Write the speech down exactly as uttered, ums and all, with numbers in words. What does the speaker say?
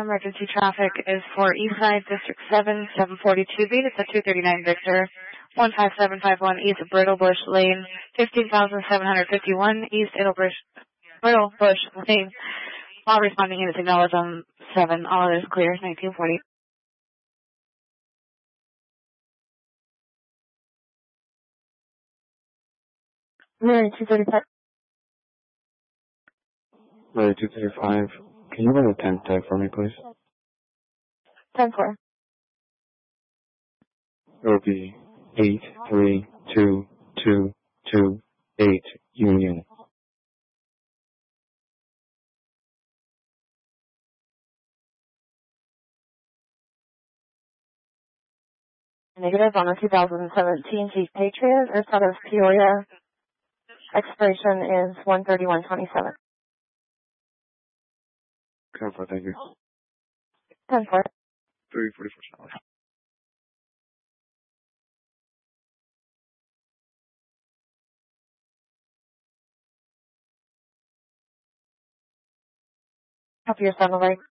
Emergency traffic is for Eastside District seven, seven forty-two B. It's a two thirty-nine Victor, one five seven five one East Brittle Bush Lane, fifteen thousand seven hundred fifty-one East Brittle Bush, Brittle Bush Lane. All responding units acknowledged on seven. All others clear, nineteen forty. Mary two thirty-five. Mary two thirty-five. Can you run a ten tag for me, please? ten four. It will be eight three two two two eight Union. Negative on the two thousand seventeen Jeep Patriot. It's out of Peoria. Expiration is one thirty-one twenty-seven. Confirm, thank you. ten four. three forty-four. Copy your satellite.